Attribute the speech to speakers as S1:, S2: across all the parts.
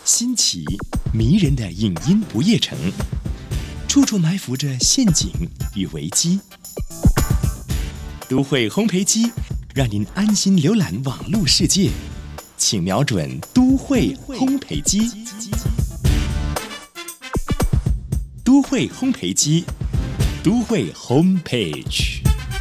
S1: 新奇迷人的影音不夜城，处处埋伏着陷阱与危机。都会烘焙机让您安心浏览网络世界，请瞄准都会烘焙机。都会烘焙机，都会 Homepage。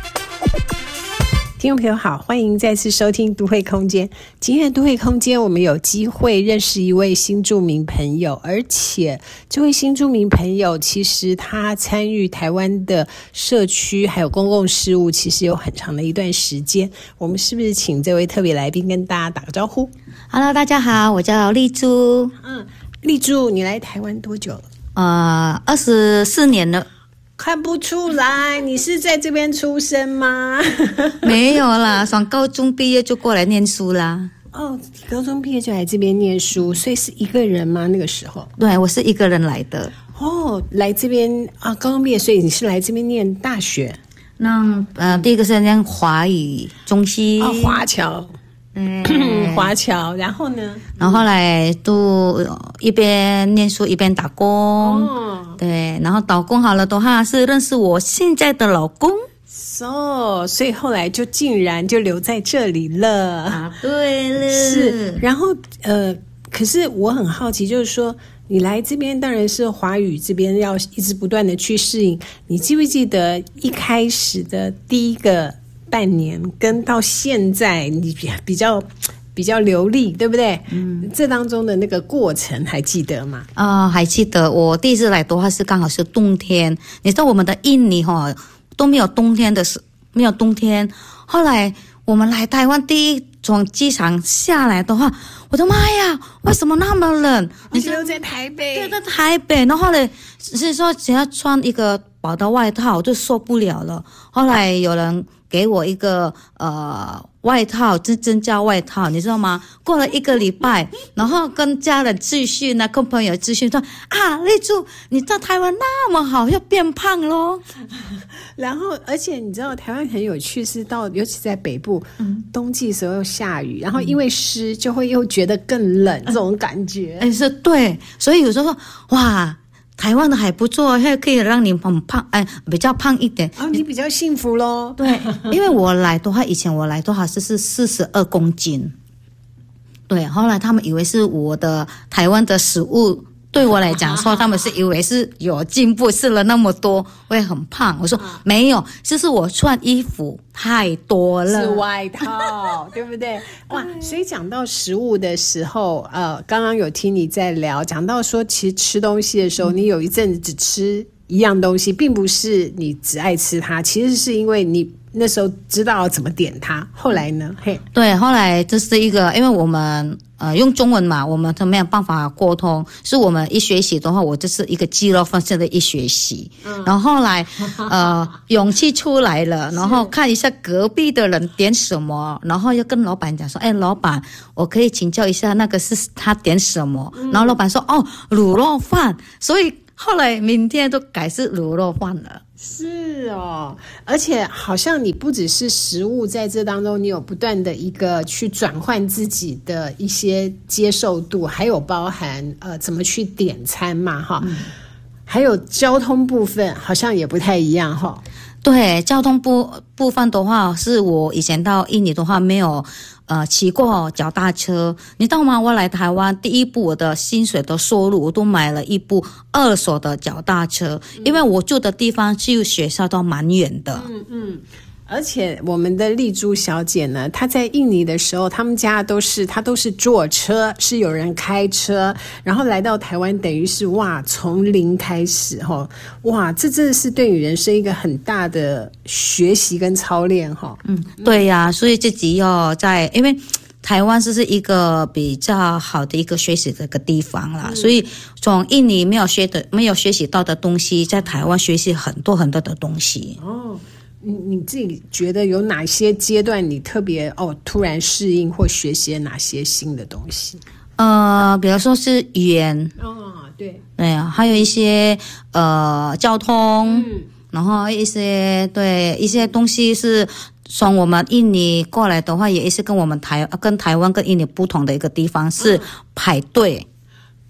S2: 听众朋友好，欢迎再次收听都会空间。今天的都会空间，我们有机会认识一位新住民朋友，而且这位新住民朋友其实他参与台湾的社区还有公共事务其实有很长的一段时间。我们是不是请这位特别来宾跟大家打个招呼？
S3: Hello， 大家好，我叫丽珠。
S2: 丽珠，你来台湾多久了
S3: ？24年了。
S2: 看不出来，你是在这边出生吗？
S3: 没有啦，从高中毕业就过来念书啦。
S2: 哦，高中毕业就来这边念书，所以是一个人吗？那个时候？
S3: 对，我是一个人来的。
S2: 哦，来这边啊，高中毕业，所以你是来这边念大学？
S3: 那第一个是念华语中心。
S2: 哦，华侨。华侨，然后呢？
S3: 然后后来都一边念书一边打工。对，然后打工好了的话是认识我现在的老公。
S2: 所以后来就竟然就留在这里了
S3: 啊！对了，
S2: 是。然后可是我很好奇，就是说你来这边当然是华语这边要一直不断的去适应。你记不记得一开始的第一个半年跟到现在你比较流利，对不对？这当中的那个过程还记得吗？
S3: 还记得。我第一次来的话是刚好是冬天，你知道我们的印尼都没有冬天没有冬天。后来我们来台湾第一从机场下来的话，我的妈呀，为什么那么冷？
S2: 你就在台北？
S3: 对，在台北。然后后来是说只要穿一个薄的外套我就受不了了。后来有人给我一个外套，真叫外套，你知道吗？过了1个礼拜，然后跟家人继续呢，跟朋友继续说丽珠，你在台湾那么好，要变胖咯。
S2: 然后而且你知道台湾很有趣，是尤其在北部，冬季的时候又下雨，然后因为湿就会又觉得更冷，这种感觉。
S3: 是对，所以有时候哇，台湾的还不错，还可以让你很胖，比较胖一点。
S2: 你比较幸福咯。
S3: 对，因为我来的话，以前我来的话是42公斤。对，后来他们以为是我的台湾的食物，对我来讲说他们是以为是有进步，吃了那么多会很胖。我说没有，就是我穿衣服太多了，
S2: 是外套，对不对？哇，所以讲到食物的时候，刚刚有听你在聊，讲到说其实吃东西的时候，你有一阵子只吃一样东西，并不是你只爱吃它，其实是因为你那时候知道怎么点它。后来呢？
S3: 对，后来这是一个，因为我们用中文嘛，我们都没有办法沟通，是我们一学习的话，我就是一个肌肉分析的一学习。然后后来勇气出来了，然后看一下隔壁的人点什么，然后又跟老板讲说，老板，我可以请教一下那个是他点什么。然后老板说卤肉饭，所以后来明天都改是卤肉饭了。
S2: 是哦，而且好像你不只是食物，在这当中你有不断的一个去转换自己的一些接受度，还有包含怎么去点餐嘛还有交通部分好像也不太一样
S3: 对，交通部分的话，是我以前到印尼的话没有骑过脚踏车，你知道吗？我来台湾第一步，我的薪水的收入我都买了一部2手的脚踏车，因为我住的地方去学校都蛮远的。
S2: 而且我们的丽珠小姐呢，她在印尼的时候，他们家她都是坐车，是有人开车，然后来到台湾，等于是从零开始这真的是对你人生一个很大的学习跟操练
S3: 对呀，所以自己要因为台湾是一个比较好的一个学习的一个地方啦，所以从印尼没有学习到的东西，在台湾学习很多很多的东西。
S2: 你自己觉得有哪些阶段你特别突然适应或学习了哪些新的东西？
S3: 比如说是语言，
S2: 对
S3: 啊，还有一些交通，然后一些东西是从我们印尼过来的话，也是跟台湾跟印尼不同的一个地方是排队。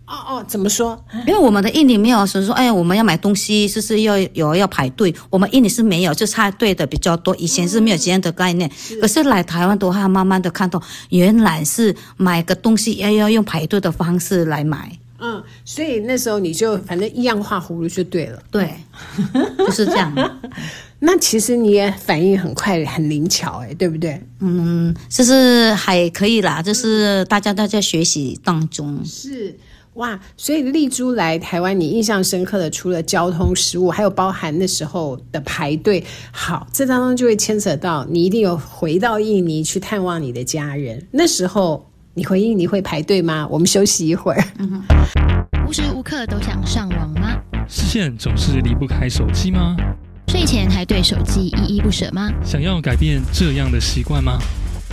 S2: 怎么说？
S3: 因为我们的印尼没有说我们要买东西是要排队，我们印尼是没有，就插队的比较多。以前是没有这样的概念，可是来台湾的话，慢慢的看到原来是买个东西要用排队的方式来买。
S2: 所以那时候你就反正一样画葫芦就对了。
S3: 对，就是这样。
S2: 那其实你也反应很快，很灵巧，对不对？
S3: 就是还可以啦，就是大家都在学习当中。
S2: 是。哇，所以丽珠来台湾，你印象深刻的除了交通、食物，还有包含那时候的排队。好，这当中就会牵扯到你一定有回到印尼去探望你的家人。那时候你回印尼会排队吗？我们休息一会儿。
S4: 无时无刻都想上网吗？
S5: 视线总是离不开手机吗？
S4: 睡前还对手机依依不舍吗？
S5: 想要改变这样的习惯吗？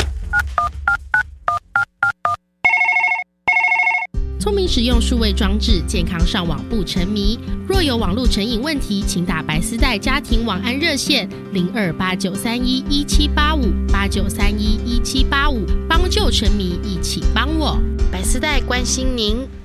S6: 聪明使用数位装置，健康上网不沉迷。若有网络成瘾问题，请打白丝带家庭网安热线028931178589311785，帮救沉迷，一起帮我。
S4: 百思代关心您。